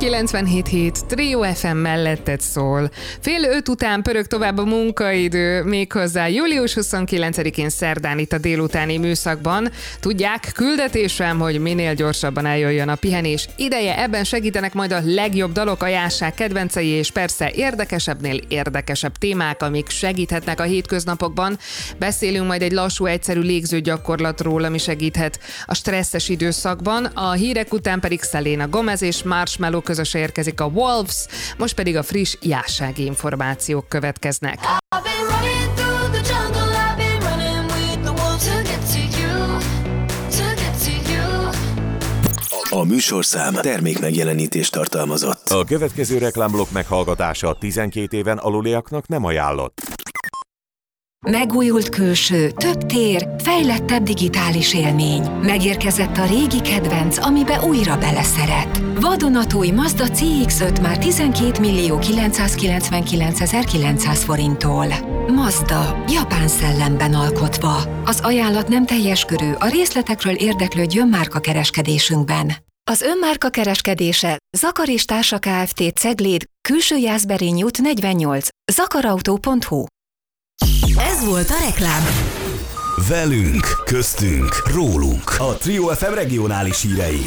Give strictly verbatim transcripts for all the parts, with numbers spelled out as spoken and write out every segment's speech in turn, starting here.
kilencvenhét hét Trio ef em melletted szól. Fél öt után pörög tovább a munkaidő, méghozzá július huszonkilencedikén szerdán itt a délutáni műszakban. Tudják, küldetésem, hogy minél gyorsabban eljöjjön a pihenés ideje. Ebben segítenek majd a legjobb dalok, ajánlásák, kedvencei és persze érdekesebbnél érdekesebb témák, amik segíthetnek a hétköznapokban. Beszélünk majd egy lassú, egyszerű légzőgyakorlatról, ami segíthet a stresszes időszakban. A hírek után pedig Selena Gomez és Marshmello közösen érkezik a Wolves, most pedig a friss jássági információk következnek. A műsorszám termékmegjelenítést tartalmazott. A következő reklámblokk meghallgatása tizenkét éven aluliaknak nem ajánlott. Megújult külső, több tér, fejlettebb digitális élmény. Megérkezett a régi kedvenc, amibe újra beleszeret. Vadonatúj Mazda cé iksz öt már tizenkét millió kilencszázkilencvenkilencezer-kilencszáz forinttól. Mazda, japán szellemben alkotva. Az ajánlat nem teljes körű, a részletekről érdeklődjön márkakereskedésünkben. Az önmárka kereskedése Zakar és Társa Kft. Cegléd, Külső Jászberény út negyvennyolc, zakarautó pont hu. Ez volt a reklám. Velünk, köztünk, rólunk. A Trio ef em regionális hírei.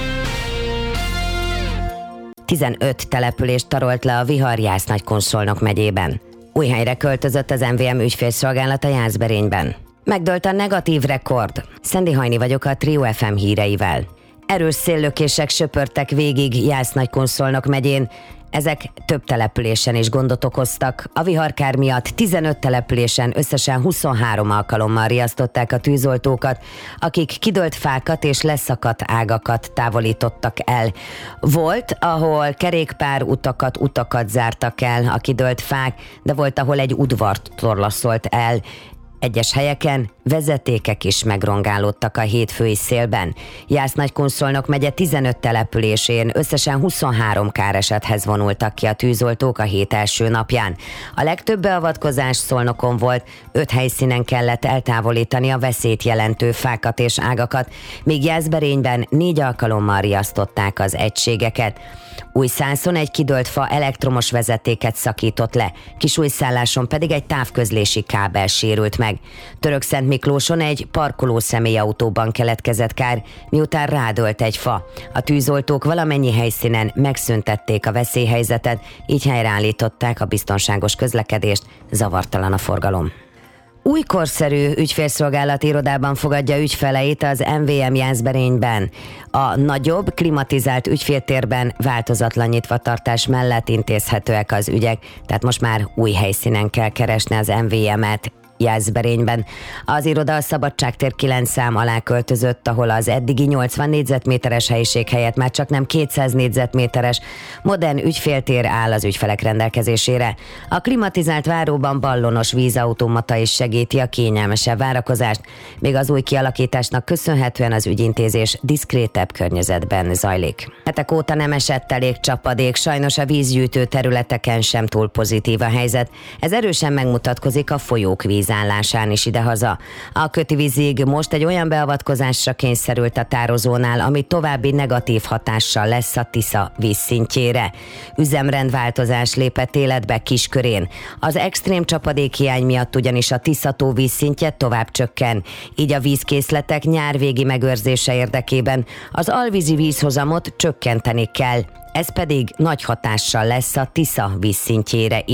tizenöt települést tarolt le a vihar Jász-Nagykun-Szolnok megyében. Új helyre költözött az em vé em ügyfélszolgálata Jászberényben. Megdőlt a negatív rekord. Szendi Hajni vagyok a Trio ef em híreivel. Erős széllökések söpörtek végig Jász-Nagykun-Szolnok megyén. Ezek több településen is gondot okoztak. A viharkár miatt tizenöt településen összesen huszonhárom alkalommal riasztották a tűzoltókat, akik kidőlt fákat és leszakadt ágakat távolítottak el. Volt, ahol kerékpár utakat, utakat zártak el a kidőlt fák, de volt, ahol egy udvart torlaszolt el. Egyes helyeken vezetékek is megrongálódtak a hétfői szélben. Jász-Nagykun-Szolnok megye tizenöt településén összesen huszonhárom káresethez vonultak ki a tűzoltók a hét első napján. A legtöbb beavatkozás Szolnokon volt, öt helyszínen kellett eltávolítani a veszélyt jelentő fákat és ágakat, míg Jászberényben négy alkalommal riasztották az egységeket. Újszászon egy kidőlt fa elektromos vezetéket szakított le, Kisújszálláson pedig egy távközlési kábel sérült meg. Törökszentmiklóson egy parkoló személyautóban keletkezett kár, miután rádőlt egy fa. A tűzoltók valamennyi helyszínen megszüntették a veszélyhelyzetet, így helyreállították a biztonságos közlekedést, zavartalan a forgalom. Új korszerű ügyfélszolgálati irodában fogadja ügyfeleit az em vé em Jászberényben. A nagyobb, klimatizált ügyféltérben változatlan nyitvatartás mellett intézhetőek az ügyek, tehát most már új helyszínen kell keresni az em vé emet. Jászberényben. Az iroda a Szabadságtér kilenc szám alá költözött, ahol az eddigi nyolcvan négyzetméteres helyiség helyett már csak nem kétszáz négyzetméteres modern ügyféltér áll az ügyfelek rendelkezésére. A klimatizált váróban ballonos vízautomata is segíti a kényelmesebb várakozást, még az új kialakításnak köszönhetően az ügyintézés diszkrétebb környezetben zajlik. Hetek óta nem esett elég csapadék, sajnos a vízgyűjtő területeken sem túl pozitív a helyzet. Ez erősen megmutatkozik a folyók víz állásán is idehaza. A Kötivízig most egy olyan beavatkozásra kényszerült a tározónál, ami további negatív hatással lesz a Tisza vízszintjére. Üzemrendváltozás lépett életbe Kiskörén. Az extrém csapadékhiány miatt ugyanis a Tisza-tó vízszintje tovább csökken, így a vízkészletek nyárvégi megőrzése érdekében az alvízi vízhozamot csökkenteni kell. Ez pedig nagy hatással lesz a Tisza vízszintjére.